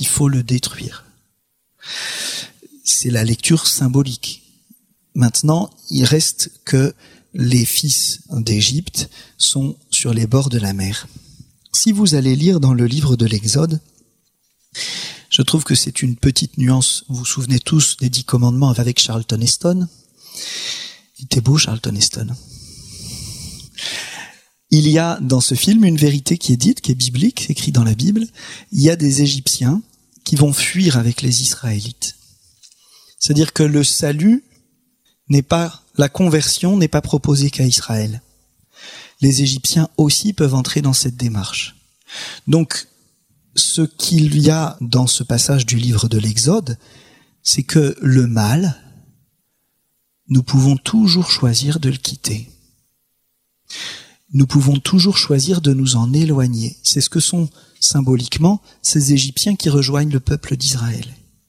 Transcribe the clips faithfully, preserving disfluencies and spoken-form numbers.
il faut le détruire. C'est la lecture symbolique. Maintenant, il reste que les fils d'Égypte sont sur les bords de la mer. Si vous allez lire dans le livre de l'Exode, je trouve que c'est une petite nuance. Vous vous souvenez tous des Dix Commandements avec Charlton Heston. Il était beau, Charlton Heston. Il y a dans ce film une vérité qui est dite, qui est biblique, écrite dans la Bible. Il y a des Égyptiens qui vont fuir avec les Israélites. C'est-à-dire que le salut n'est pas, la conversion n'est pas proposée qu'à Israël. Les Égyptiens aussi peuvent entrer dans cette démarche. Donc, ce qu'il y a dans ce passage du livre de l'Exode, c'est que le mal, nous pouvons toujours choisir de le quitter. Nous pouvons toujours choisir de nous en éloigner. C'est ce que sont symboliquement ces Égyptiens qui rejoignent le peuple d'Israël.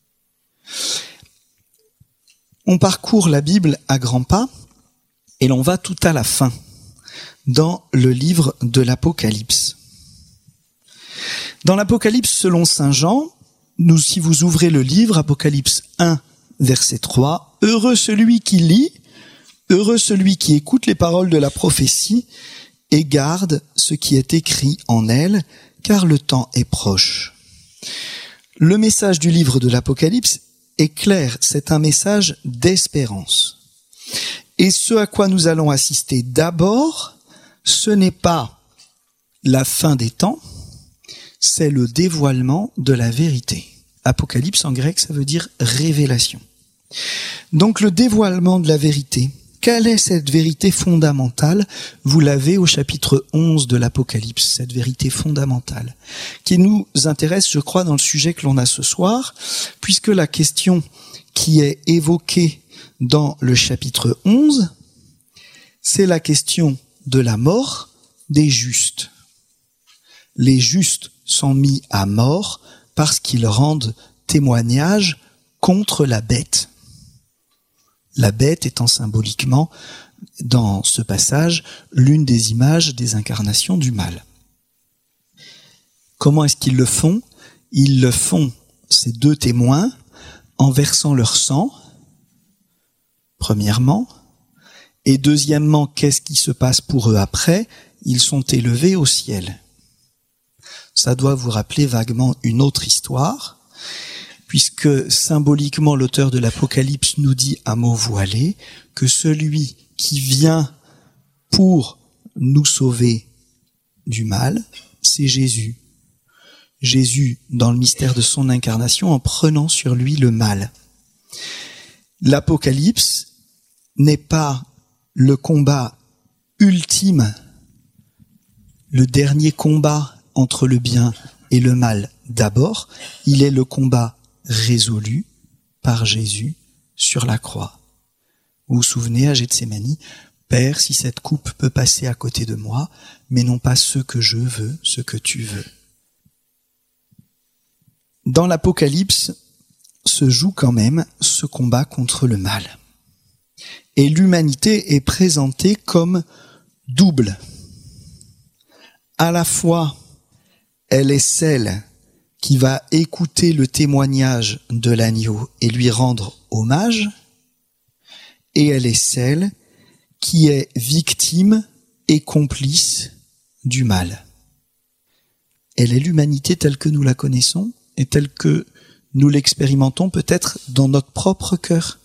On parcourt la Bible à grands pas et l'on va tout à la fin, dans le livre de l'Apocalypse. Dans l'Apocalypse selon saint Jean, nous, si vous ouvrez le livre, Apocalypse un, verset trois, « Heureux celui qui lit, heureux celui qui écoute les paroles de la prophétie et garde ce qui est écrit en elle, car le temps est proche. » Le message du livre de l'Apocalypse est clair, c'est un message d'espérance. Et ce à quoi nous allons assister d'abord, ce n'est pas la fin des temps, c'est le dévoilement de la vérité. Apocalypse en grec, ça veut dire révélation. Donc le dévoilement de la vérité, quelle est cette vérité fondamentale? Vous l'avez au chapitre onze de l'Apocalypse, cette vérité fondamentale, qui nous intéresse, je crois, dans le sujet que l'on a ce soir, puisque la question qui est évoquée dans le chapitre onze, c'est la question de la mort des justes. Les justes sont mis à mort parce qu'ils rendent témoignage contre la bête. La bête étant symboliquement, dans ce passage, l'une des images des incarnations du mal. Comment est-ce qu'ils le font? Ils le font, ces deux témoins, en versant leur sang, premièrement, et deuxièmement, qu'est-ce qui se passe pour eux après? Ils sont élevés au ciel. Ça doit vous rappeler vaguement une autre histoire, puisque symboliquement l'auteur de l'Apocalypse nous dit à mots voilés que celui qui vient pour nous sauver du mal, c'est Jésus. Jésus, dans le mystère de son incarnation, en prenant sur lui le mal. L'Apocalypse n'est pas le combat ultime, le dernier combat entre le bien et le mal d'abord, il est le combat résolu par Jésus sur la croix. Vous vous souvenez à Gethsémani, « Père, si cette coupe peut passer à côté de moi, mais non pas ce que je veux, ce que tu veux. » Dans l'Apocalypse se joue quand même ce combat contre le mal. Et l'humanité est présentée comme double. À la fois, elle est celle qui va écouter le témoignage de l'agneau et lui rendre hommage, et elle est celle qui est victime et complice du mal. Elle est l'humanité telle que nous la connaissons et telle que nous l'expérimentons peut-être dans notre propre cœur.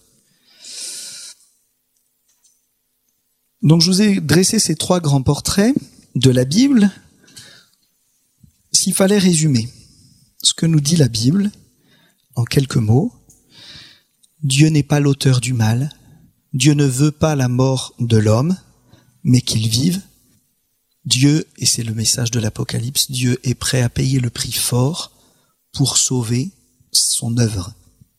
Donc je vous ai dressé ces trois grands portraits de la Bible. S'il fallait résumer ce que nous dit la Bible en quelques mots, Dieu n'est pas l'auteur du mal, Dieu ne veut pas la mort de l'homme, mais qu'il vive. Dieu, et c'est le message de l'Apocalypse, Dieu est prêt à payer le prix fort pour sauver son œuvre.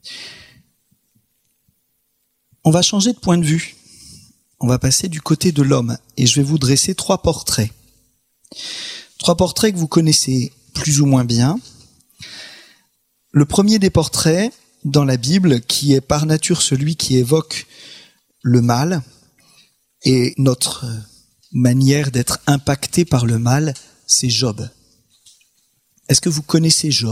On va changer de point de vue. On va passer du côté de l'homme et je vais vous dresser trois portraits. Trois portraits que vous connaissez plus ou moins bien. Le premier des portraits dans la Bible, qui est par nature celui qui évoque le mal et notre manière d'être impacté par le mal, c'est Job. Est-ce que vous connaissez Job ?